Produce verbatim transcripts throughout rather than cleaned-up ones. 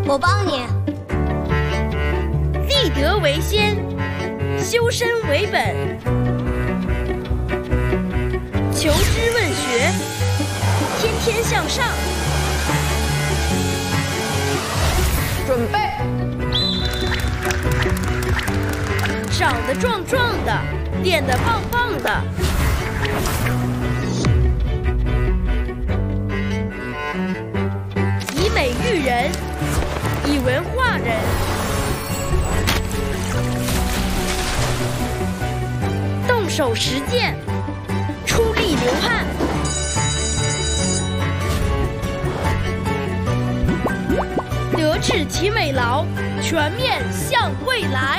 我帮你。 立德为先，修身为本，求知问学，天天向上。 准备。 长得壮壮的，练得棒棒的。以美育人，以文化人。动手实践，出力流汗。德智体美劳，全面向未来。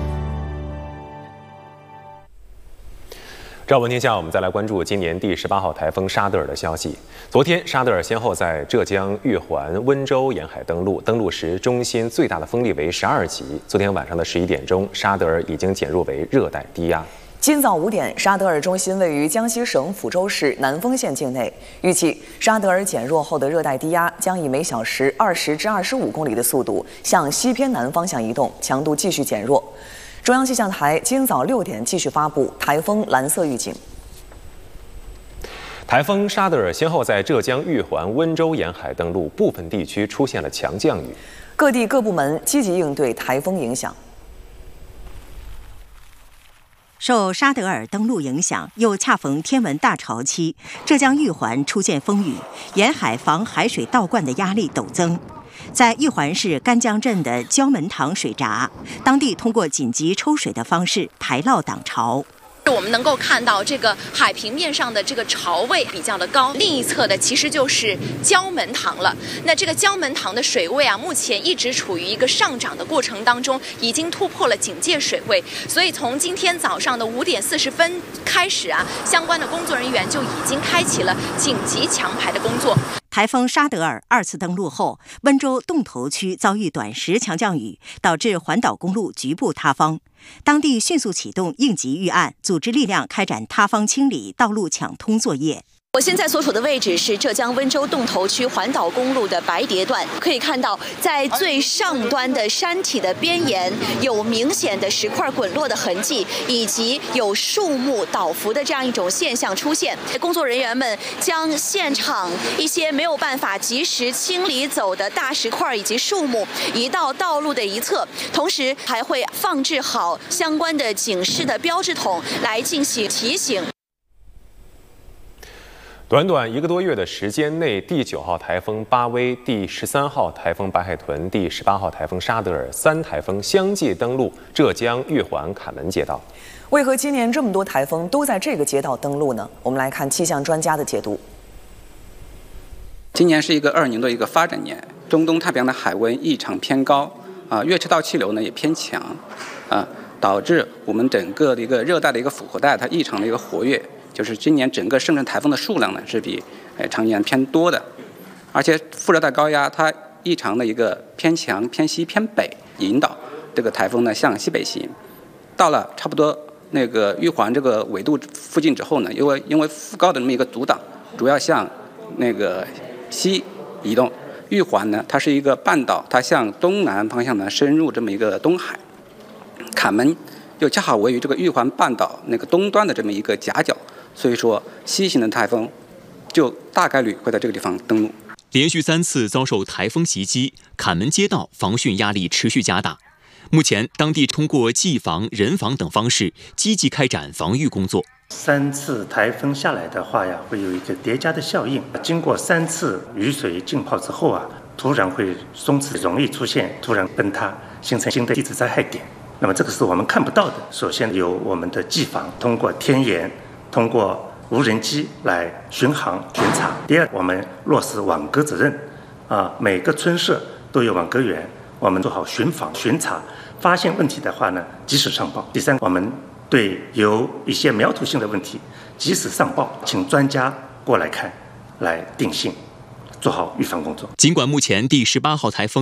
照闻天下，我们再来关注今年第十八号台风沙德尔的消息。昨天，沙德尔先后在浙江、玉环、温州沿海登陆，登陆时中心最大的风力为十二级。昨天晚上的十一点钟，沙德尔已经减弱为热带低压。 今早五点，沙德尔中心位于江西省抚州市南丰县境内。预计沙德尔减弱后的热带低压将以每小时二十至二十五公里的速度向西偏南方向移动，强度继续减弱。中央气象台今早六点继续发布台风蓝色预警。 台风沙德尔先后在浙江、玉环、温州沿海登陆，部分地区出现了强降雨。 各地各部门积极应对台风影响。 受沙德尔登陆影响，又恰逢天文大潮期，浙江玉环出现风雨，沿海防海水倒灌的压力陡增。在玉环市干江镇的焦门塘水闸，当地通过紧急抽水的方式排涝挡潮。 我们能够看到这个海平面上的这个潮位比较的高，另一侧的其实就是焦门塘了。那这个焦门塘的水位啊，目前一直处于一个上涨的过程当中，已经突破了警戒水位。所以从今天早上的五点四十分开始啊，相关的工作人员就已经开启了紧急强排的工作。 台风沙德尔二次登陆后，温州洞头区遭遇短时强降雨，导致环岛公路局部塌方。当地迅速启动应急预案，组织力量开展塌方清理、道路抢通作业。 我现在所处的位置是浙江温州洞头区环岛公路的白叠段，可以看到在最上端的山体的边沿有明显的石块滚落的痕迹，以及有树木倒伏的这样一种现象出现。工作人员们将现场一些没有办法及时清理走的大石块以及树木移到道路的一侧，同时还会放置好相关的警示的标志筒来进行提醒。 短短一个多月的时间内，第九号台风巴威、第十三号台风白海豚、第十八号台风沙德尔三台风相继登陆浙江、玉环、坎门街道。 为何今年这么多台风都在这个街道登陆呢？我们来看气象专家的解读。 今年是一个二年的一个发展年，中东太平洋的海温异常偏高，啊，月赤道气流呢也偏强，啊，导致我们整个的一个热带的一个复合带它异常的一个活跃。就是今年整个生成台风的数量呢是比呃常年偏多的，而且副热带高压它异常的一个偏强、偏西、偏北，引导这个台风呢向西北行。到了差不多那个玉环这个纬度附近之后呢，因为因为副高的这么一个阻挡，主要向那个西移动。玉环呢，它是一个半岛，它向东南方向呢深入这么一个东海。坎门又恰好位于这个玉环半岛那个东端的这么一个夹角。所以说，西行的台风就大概率会在这个地方登陆。 连续三次遭受台风袭击，坎门街道防汛压力持续加大。目前，当地通过技防、人防等方式积极开展防御工作。 三次台风下来的话呀，会有一个叠加的效应。经过三次雨水浸泡之后啊，突然会松弛，容易出现突然崩塌，形成新的地质灾害点。那么这个是我们看不到的。首先由我们的技防通过天眼。通过无人机来巡航巡查。第二，我们落实网格责任，啊，每个村社都有网格员，我们做好巡访巡查，发现问题的话呢，及时上报。第三，我们对有一些苗头性的问题，及时上报，请专家过来看，来定性，做好预防工作。 尽管目前第十八号台风